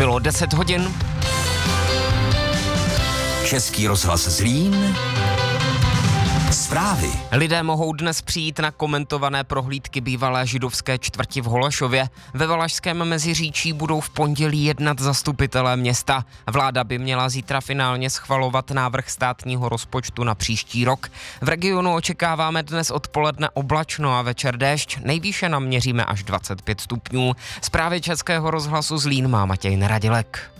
Bylo 10 hodin. Český rozhlas Zlín. Zprávy. Lidé mohou dnes přijít na komentované prohlídky bývalé židovské čtvrti v Holešově. Ve Valašském Meziříčí budou v pondělí jednat zastupitelé města. Vláda by měla zítra finálně schvalovat návrh státního rozpočtu na příští rok. V regionu očekáváme dnes odpoledne oblačno a večer déšť. Nejvýše naměříme až 25 stupňů. Zprávy Českého rozhlasu Zlín má Matěj Neradilek.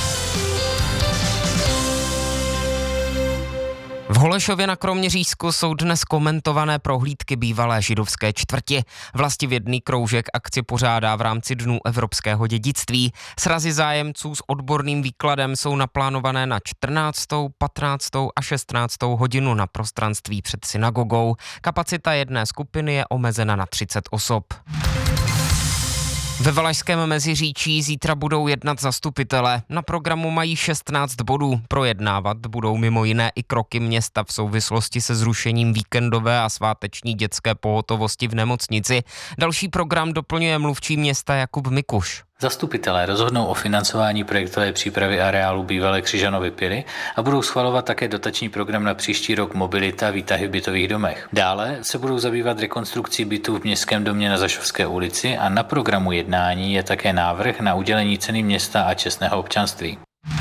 V Holešově na Kroměřížsku jsou dnes komentované prohlídky bývalé židovské čtvrti. Vlastivědný kroužek akci pořádá v rámci Dnů evropského dědictví. Srazy zájemců s odborným výkladem jsou naplánované na 14., 15. a 16. hodinu na prostranství před synagogou. Kapacita jedné skupiny je omezena na 30 osob. Ve Valašském Meziříčí zítra budou jednat zastupitelé. Na programu mají 16 bodů. Projednávat budou mimo jiné i kroky města v souvislosti se zrušením víkendové a sváteční dětské pohotovosti v nemocnici. Další program doplňuje mluvčí města Jakub Mikuš. Zastupitelé rozhodnou o financování projektové přípravy areálu bývalé Křižanovy pily a budou schvalovat také dotační program na příští rok Mobilita výtahy v bytových domech. Dále se budou zabývat rekonstrukcí bytů v Městském domě na Zašovské ulici a na programu jednání je také návrh na udělení ceny města a čestného občanství.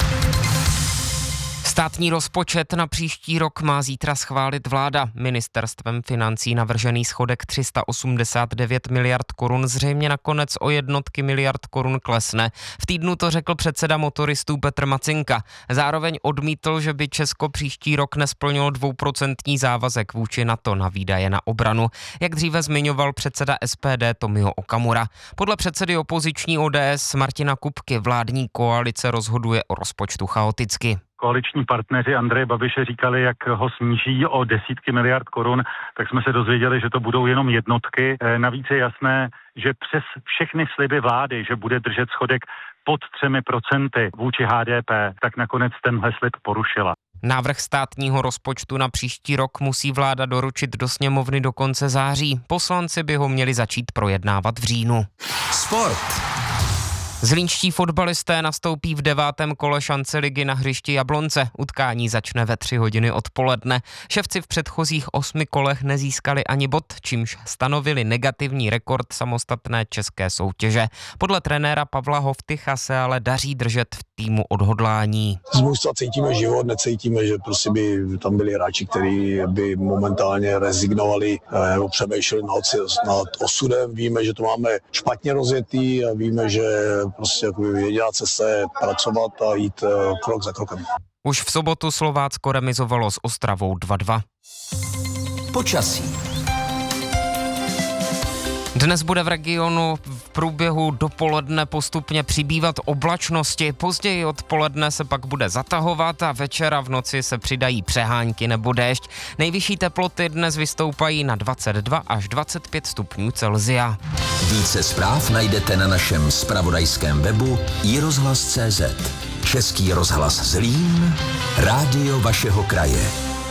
Státní rozpočet na příští rok má zítra schválit vláda. Ministerstvem financí navržený schodek 389 miliard korun zřejmě nakonec o jednotky miliard korun klesne. V týdnu to řekl předseda motoristů Petr Macinka. Zároveň odmítl, že by Česko příští rok nesplnilo 2% závazek vůči NATO na výdaje na obranu, jak dříve zmiňoval předseda SPD Tomio Okamura. Podle předsedy opoziční ODS Martina Kupky vládní koalice rozhoduje o rozpočtu chaoticky. Koaliční partneři Andreje Babiše říkali, jak ho sníží o desítky miliard korun, tak jsme se dozvěděli, že to budou jenom jednotky. Navíc je jasné, že přes všechny sliby vlády, že bude držet schodek pod 3% vůči HDP, tak nakonec tenhle slib porušila. Návrh státního rozpočtu na příští rok musí vláda doručit do sněmovny do konce září. Poslanci by ho měli začít projednávat v říjnu. Sport. Zlínští fotbalisté nastoupí v 9. kole šance ligy na hřišti Jablonce. Utkání začne ve 3 hodiny odpoledne. Ševci v předchozích 8 kolech nezískali ani bod, čímž stanovili negativní rekord samostatné české soutěže. Podle trenéra Pavla Hovtycha se ale daří držet v týmu odhodlání. Z mužstva cítíme život, necítíme, že prostě by tam byli hráči, kteří by momentálně rezignovali nebo přemýšleli nad osudem. Víme, že to máme špatně rozjetý a víme, že prostě jediná cesta je pracovat a jít krok za krokem. Už v sobotu Slovácko remizovalo s Ostravou 2-2. Počasí. Dnes bude v regionu v průběhu dopoledne postupně přibývat oblačnosti, později odpoledne se pak bude zatahovat a večera v noci se přidají přehánky nebo déšť. Nejvyšší teploty dnes vystoupají na 22 až 25 stupňů Celsia. Více zpráv najdete na našem zpravodajském webu iRozhlas.cz. Český rozhlas Zlín, rádio vašeho kraje.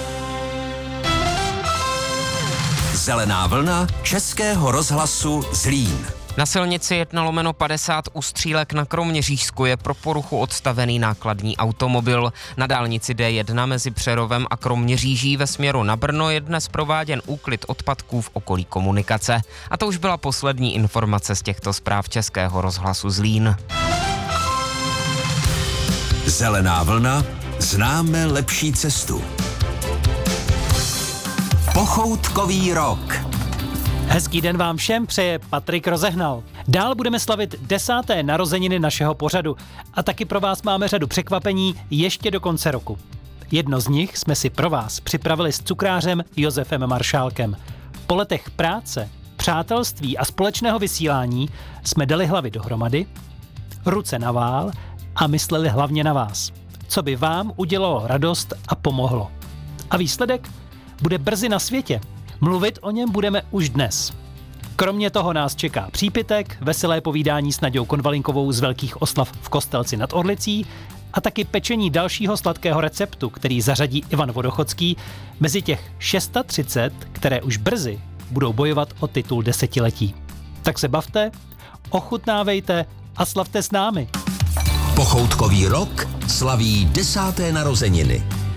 Zelená vlna Českého rozhlasu Zlín. Na silnici 1/50 u Střílek na Kroměřížsku je pro poruchu odstavený nákladní automobil. Na dálnici D1 mezi Přerovem a Kroměříží ve směru na Brno je dnes prováděn úklid odpadků v okolí komunikace. A to už byla poslední informace z těchto zpráv Českého rozhlasu Zlín. Zelená vlna, známe lepší cestu. Pochoutkový rok. Hezký den vám všem přeje Patrik Rozehnal. Dál budeme slavit 10. narozeniny našeho pořadu a taky pro vás máme řadu překvapení ještě do konce roku. Jedno z nich jsme si pro vás připravili s cukrářem Josefem Maršálkem. Po letech práce, přátelství a společného vysílání jsme dali hlavy dohromady, ruce na vál a mysleli hlavně na vás. Co by vám udělalo radost a pomohlo. A výsledek bude brzy na světě. Mluvit o něm budeme už dnes. Kromě toho nás čeká přípitek, veselé povídání s Naďou Konvalinkovou z velkých oslav v Kostelci nad Orlicí a taky pečení dalšího sladkého receptu, který zařadí Ivan Vodochodský mezi těch 630, které už brzy budou bojovat o titul desetiletí. Tak se bavte, ochutnávejte a slavte s námi. Pochoutkový rok slaví 10. narozeniny.